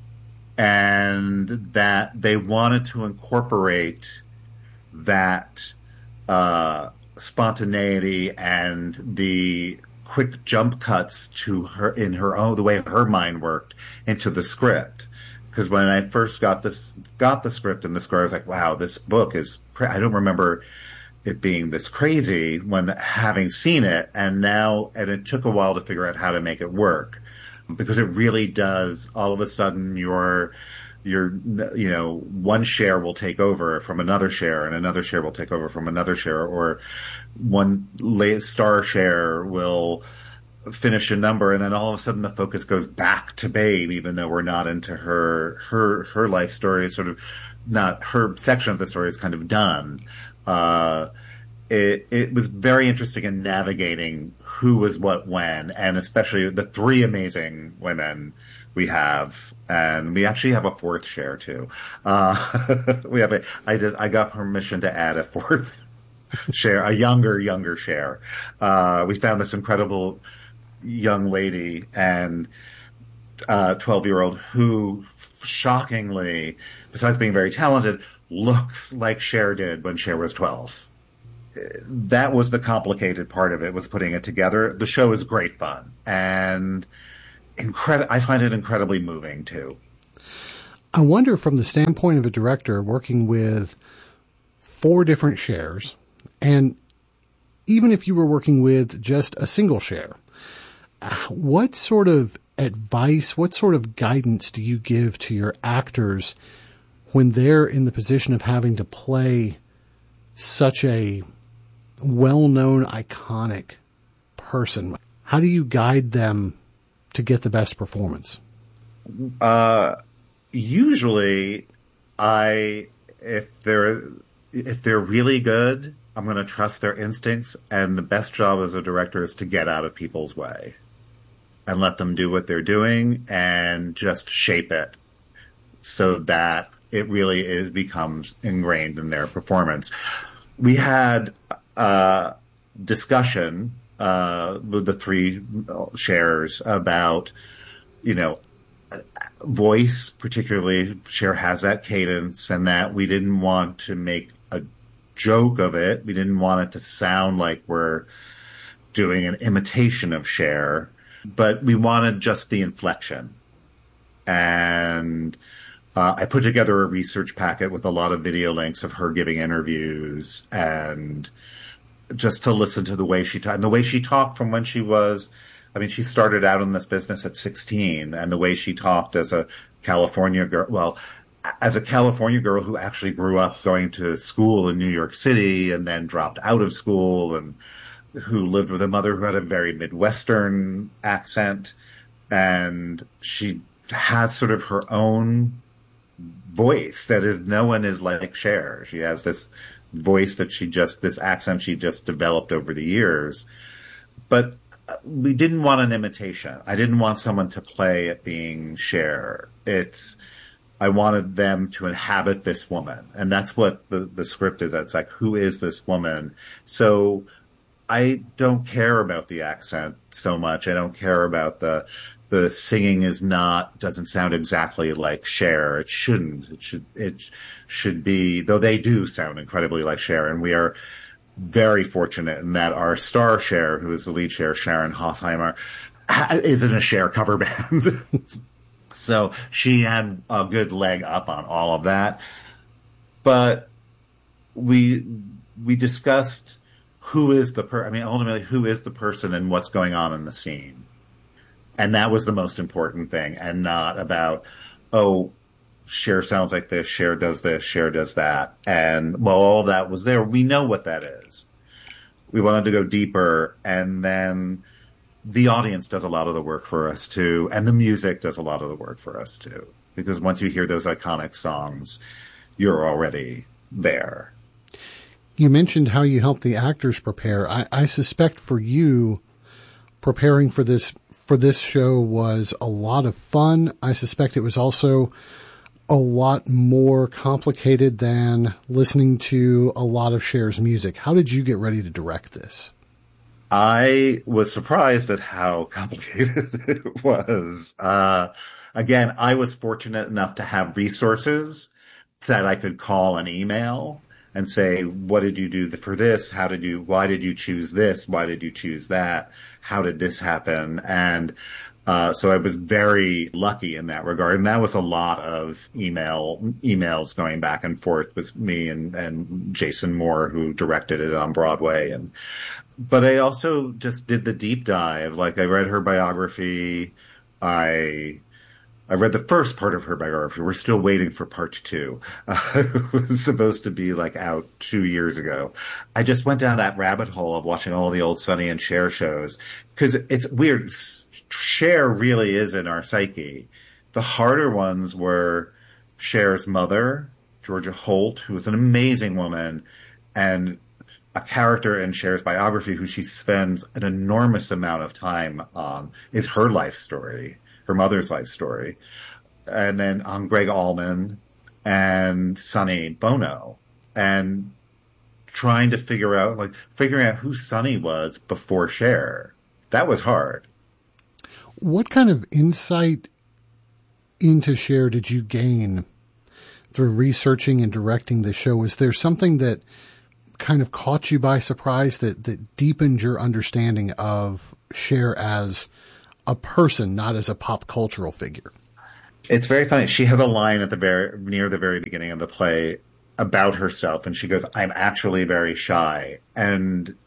And that they wanted to incorporate that uh, spontaneity and the quick jump cuts to her in her own, the way her mind worked, into the script. Because when I first got this, got the script and the score, I was like, wow, this book is, cra-. I don't remember it being this crazy when having seen it. And now, and it took a while to figure out how to make it work, because it really does, all of a sudden you're, you're, you know, one Cher will take over from another Cher, and another Cher will take over from another Cher, or one late star Cher will finish a number, and then all of a sudden the focus goes back to Babe, even though we're not into her her her life story. Sort of not her section of the story is kind of done. Uh, it it was very interesting in navigating who was what when, and especially the three amazing women we have, and we actually have a fourth Cher too. Uh, we have a I did I got permission to add a fourth Cher, a younger younger Cher. Uh, we found this incredible young lady and uh twelve year old who shockingly, besides being very talented, looks like Cher did when Cher was twelve. That was the complicated part of it, was putting it together. The show is great fun and incredible. I find it incredibly moving too. I wonder, from the standpoint of a director working with four different Chers, and even if you were working with just a single Cher, what sort of advice, what sort of guidance do you give to your actors when they're in the position of having to play such a well-known, iconic person? How do you guide them to get the best performance? Uh, usually, I if they're if they're really good, I'm going to trust their instincts, and the best job as a director is to get out of people's way and let them do what they're doing and just shape it so that it really is, becomes ingrained in their performance. We had uh discussion uh with the three Chers about, you know, voice, particularly Cher has that cadence, and that we didn't want to make a joke of it. We didn't want it to sound like we're doing an imitation of Cher, but we wanted just the inflection. And uh, I put together a research packet with a lot of video links of her giving interviews, and just to listen to the way she talked, and the way she talked from when she was, I mean, she started out in this business at sixteen, and the way she talked as a California girl, well, as a California girl who actually grew up going to school in New York City and then dropped out of school, and who lived with a mother who had a very Midwestern accent, and she has sort of her own voice that is, no one is like Cher. She has this voice that she just, this accent she just developed over the years. But we didn't want an imitation. I didn't want someone to play at being Cher. It's, I wanted them to inhabit this woman. And that's what the, the script is. It's like, who is this woman? So I don't care about the accent so much. I don't care about the, the singing is not, doesn't sound exactly like Cher. It shouldn't. It should, it should be, though they do sound incredibly like Cher. And we are very fortunate in that our star Cher, who is the lead Cher, Sharon Hofheimer, is in a Cher cover band. So she had a good leg up on all of that. But we, we discussed who is the per, I mean, ultimately, who is the person and what's going on in the scene. And that was the most important thing, and not about, oh, Cher sounds like this, Cher does this, Cher does that. And while all that was there, we know what that is. We wanted to go deeper, and then the audience does a lot of the work for us too, and the music does a lot of the work for us too. Because once you hear those iconic songs, you're already there. You mentioned how you help the actors prepare. I, I suspect for you, preparing for this for this show was a lot of fun. I suspect it was also a lot more complicated than listening to a lot of Cher's music. How did you get ready to direct this? I was surprised at how complicated it was. Uh, again, I was fortunate enough to have resources that I could call and email and say, what did you do for this? How did you, why did you choose this? Why did you choose that? How did this happen? And, uh, so I was very lucky in that regard. And that was a lot of email, emails going back and forth with me and, and Jason Moore, who directed it on Broadway. And, but I also just did the deep dive. Like, I read her biography. I I read the first part of her biography. We're still waiting for part two. Uh, it was supposed to be like out two years ago. I just went down that rabbit hole of watching all the old Sonny and Cher shows because it's weird. Cher really is in our psyche. The harder ones were Cher's mother, Georgia Holt, who was an amazing woman, and a character in Cher's biography who she spends an enormous amount of time on is her life story. Her mother's life story, and then on Greg Allman and Sonny Bono, and trying to figure out, like, figuring out who Sonny was before Cher. That was hard. What kind of insight into Cher did you gain through researching and directing the show? Is there something that kind of caught you by surprise that, that deepened your understanding of Cher as a person, not as a pop cultural figure? It's very funny. She has a line at the very, near the very beginning of the play about herself, and she goes, "I'm actually very shy." And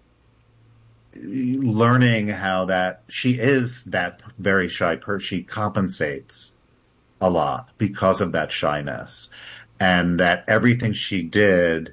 learning how that she is that very shy person, she compensates a lot because of that shyness, and that everything she did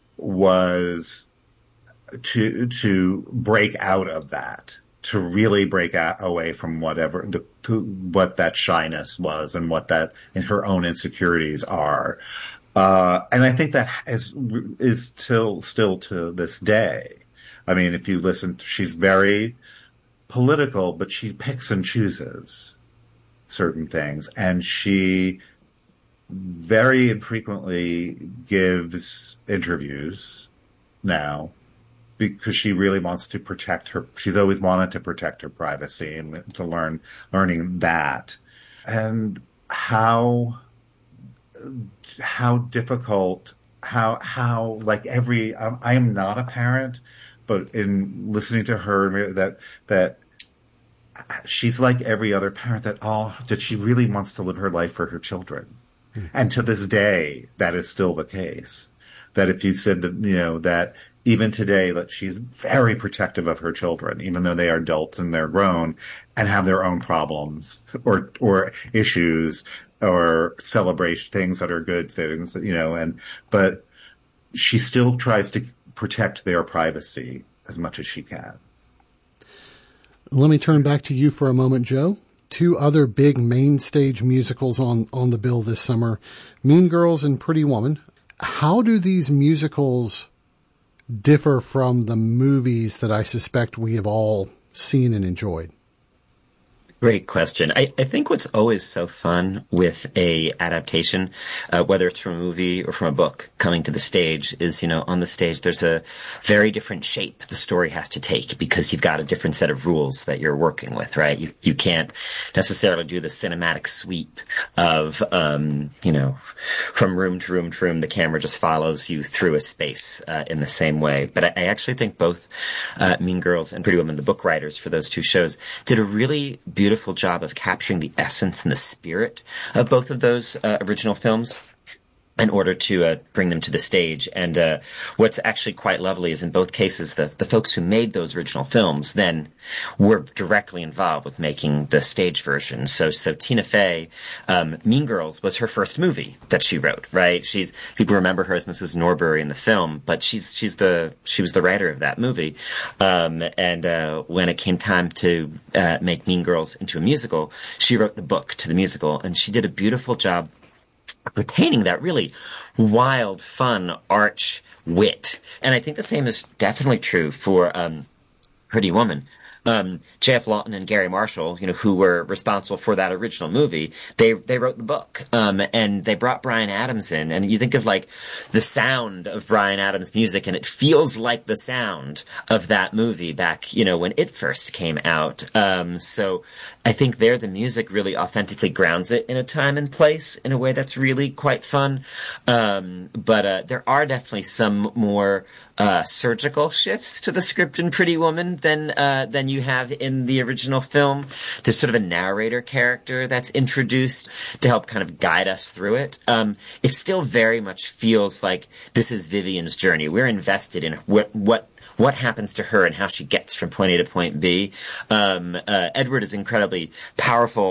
was to, to break out of that. To really break out, away from whatever, the, to what that shyness was and what that and her own insecurities are. Uh, and I think that is, is still, still to this day. I mean, if you listen, she's very political, but she picks and chooses certain things. And she very infrequently gives interviews now, because she really wants to protect her. She's always wanted to protect her privacy and to learn, learning that. And how, how difficult, how, how, like every, um, I am not a parent, but in listening to her, that, that she's like every other parent, that all, that she really wants to live her life for her children. Mm. And to this day, that is still the case. That if you said that, you know, that, even today, that she's very protective of her children, even though they are adults and they're grown and have their own problems or or issues or celebrate things that are good things, you know. And but she still tries to protect their privacy as much as she can. Let me turn back to you for a moment, Joe. Two other big main stage musicals on on the bill this summer: Mean Girls and Pretty Woman. How do these musicals differ from the movies that I suspect we have all seen and enjoyed? Great question. I, I think what's always so fun with a adaptation, uh, whether it's from a movie or from a book coming to the stage, is, you know, on the stage there's a very different shape the story has to take because you've got a different set of rules that you're working with, right? You you can't necessarily do the cinematic sweep of, um, you know, from room to room to room, the camera just follows you through a space uh, in the same way. But I, I actually think both uh, Mean Girls and Pretty Woman, the book writers for those two shows, did a really beautiful Beautiful job of capturing the essence and the spirit of both of those uh, original films in order to uh, bring them to the stage. And uh, what's actually quite lovely is in both cases, the, the folks who made those original films then were directly involved with making the stage version. So, so Tina Fey, um, Mean Girls was her first movie that she wrote, right? She's, people remember her as Missus Norbury in the film, but she's, she's the, she was the writer of that movie. Um, and, uh, when it came time to, uh, make Mean Girls into a musical, she wrote the book to the musical, and she did a beautiful job retaining that really wild, fun, arch wit. And I think the same is definitely true for, um, Pretty Woman. Um, J F. Lawton and Gary Marshall, you know, who were responsible for that original movie, they, they wrote the book. Um, and they brought Bryan Adams in, and you think of like the sound of Bryan Adams' music, and it feels like the sound of that movie back, you know, when it first came out. Um, so I think there the music really authentically grounds it in a time and place in a way that's really quite fun. Um, but, uh, there are definitely some more, uh, surgical shifts to the script in Pretty Woman than, uh, than you have in the original film. There's sort of a narrator character that's introduced to help kind of guide us through it. Um, it still very much feels like this is Vivian's journey. We're invested in what, what, what happens to her and how she gets from point A to point B. Um, uh, Edward is incredibly powerful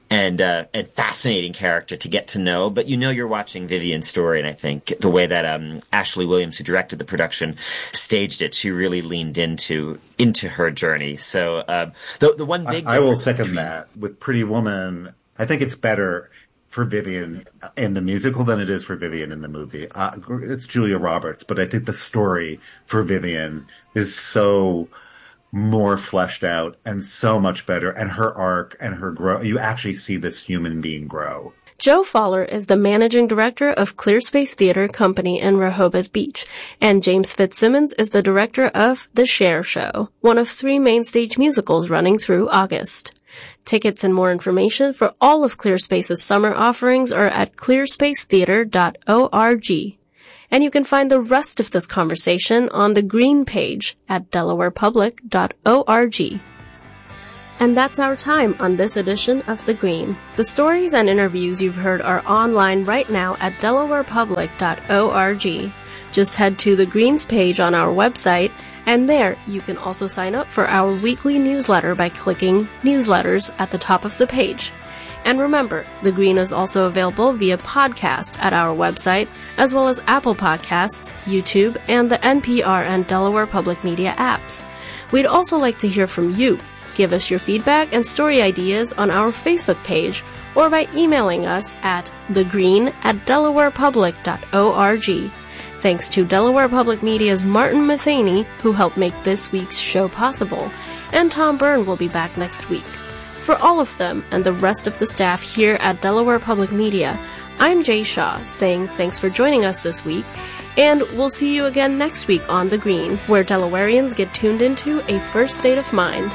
and uh, and fascinating character to get to know. But you know you're watching Vivian's story, and I think the way that um, Ashley Williams, who directed the production, staged it, she really leaned into into her journey. So uh, the the one big I, I will second between... that with Pretty Woman. I think it's better for Vivian in the musical than it is for Vivian in the movie. Uh, it's Julia Roberts, but I think the story for Vivian is so more fleshed out and so much better, and her arc and her grow. You actually see this human being grow. Joe Fowler is the managing director of Clearspace Theater Company in Rehoboth Beach, and James Fitzsimmons is the director of The Cher Show, one of three main stage musicals running through August. Tickets and more information for all of Clearspace's summer offerings are at clearspace theater dot org. And you can find the rest of this conversation on the Green page at delaware public dot org. And that's our time on this edition of The Green. The stories and interviews you've heard are online right now at delaware public dot org. Just head to the Green's page on our website, and there you can also sign up for our weekly newsletter by clicking Newsletters at the top of the page. And remember, The Green is also available via podcast at our website, as well as Apple Podcasts, YouTube, and the N P R and Delaware Public Media apps. We'd also like to hear from you. Give us your feedback and story ideas on our Facebook page or by emailing us at thegreen at delaware public dot org. Thanks to Delaware Public Media's Martin Matheny, who helped make this week's show possible, and Tom Byrne will be back next week. For all of them and the rest of the staff here at Delaware Public Media, I'm Jay Shaw saying thanks for joining us this week, and we'll see you again next week on The Green, where Delawareans get tuned into a first state of mind.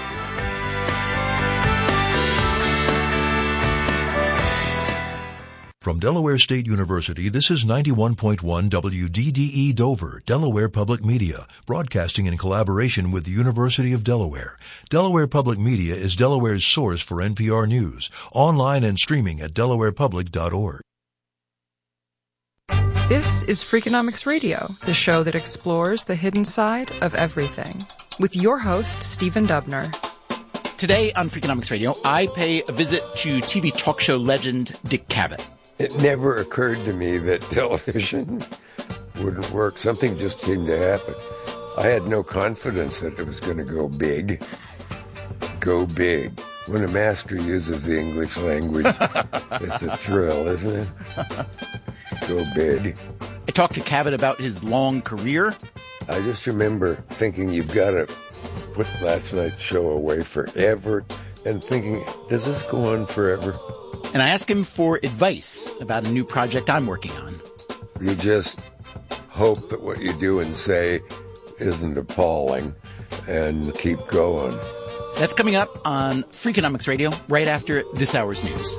From Delaware State University, this is ninety-one point one W D D E Dover, Delaware Public Media, broadcasting in collaboration with the University of Delaware. Delaware Public Media is Delaware's source for N P R News, online and streaming at delaware public dot org. This is Freakonomics Radio, the show that explores the hidden side of everything, with your host, Stephen Dubner. Today on Freakonomics Radio, I pay a visit to T V talk show legend Dick Cavett. It never occurred to me that television wouldn't work. Something just seemed to happen. I had no confidence that it was going to go big. Go big. When a master uses the English language, it's a thrill, isn't it? Go big. I talked to Cavett about his long career. I just remember thinking, you've got to put last night's show away forever, and thinking, does this go on forever? And I asked him for advice about a new project I'm working on. You just hope that what you do and say isn't appalling and keep going. That's coming up on Freakonomics Radio right after this hour's news.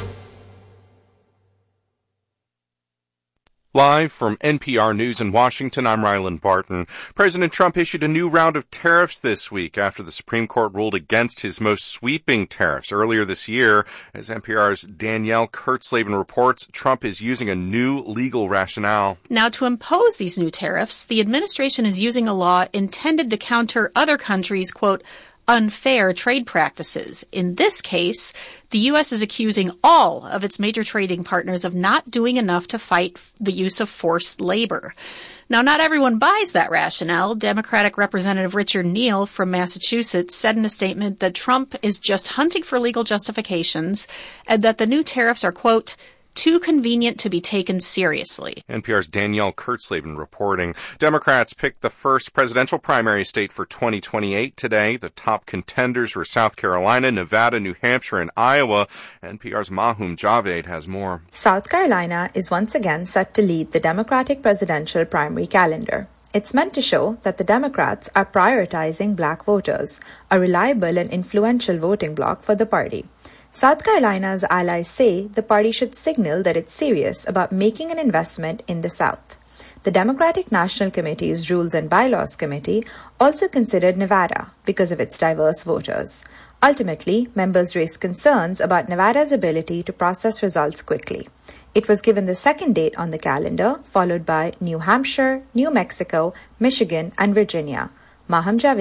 Live from N P R News in Washington, I'm Ryland Barton. President Trump issued a new round of tariffs this week after the Supreme Court ruled against his most sweeping tariffs earlier this year. As N P R's Danielle Kurtzleben reports, Trump is using a new legal rationale. Now, to impose these new tariffs, the administration is using a law intended to counter other countries' quote, unfair trade practices. In this case, the U S is accusing all of its major trading partners of not doing enough to fight the use of forced labor. Now, not everyone buys that rationale. Democratic Representative Richard Neal from Massachusetts said in a statement that Trump is just hunting for legal justifications and that the new tariffs are, quote, too convenient to be taken seriously. N P R's Danielle Kurtzleben reporting. Democrats picked the first presidential primary state for twenty twenty-eight today. The top contenders were South Carolina, Nevada, New Hampshire, and Iowa. N P R's Mahum Javed has more. South Carolina is once again set to lead the Democratic presidential primary calendar. It's meant to show that the Democrats are prioritizing black voters, a reliable and influential voting bloc for the party. South Carolina's allies say the party should signal that it's serious about making an investment in the South. The Democratic National Committee's Rules and Bylaws Committee also considered Nevada because of its diverse voters. Ultimately, members raised concerns about Nevada's ability to process results quickly. It was given the second date on the calendar, followed by New Hampshire, New Mexico, Michigan, and Virginia. Maham Javed,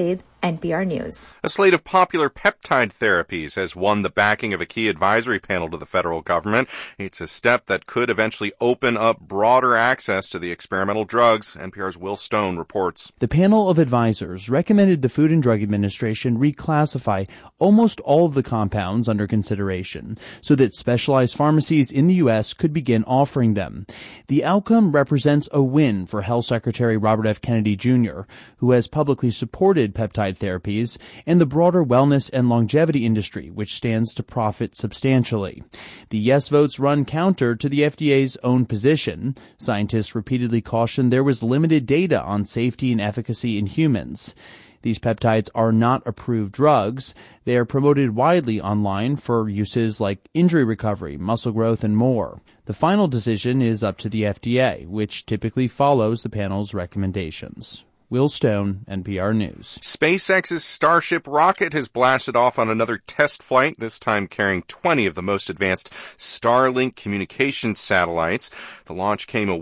N P R News. A slate of popular peptide therapies has won the backing of a key advisory panel to the federal government. It's a step that could eventually open up broader access to the experimental drugs. N P R's Will Stone reports. The panel of advisors recommended the Food and Drug Administration reclassify almost all of the compounds under consideration so that specialized pharmacies in the U S could begin offering them. The outcome represents a win for Health Secretary Robert F. Kennedy Junior, who has publicly supported peptide therapies, and the broader wellness and longevity industry, which stands to profit substantially. The yes votes run counter to the F D A's own position. Scientists repeatedly cautioned there was limited data on safety and efficacy in humans. These peptides are not approved drugs. They are promoted widely online for uses like injury recovery, muscle growth, and more. The final decision is up to the F D A, which typically follows the panel's recommendations. Will Stone, N P R News. SpaceX's Starship rocket has blasted off on another test flight, this time carrying twenty of the most advanced Starlink communications satellites. The launch came a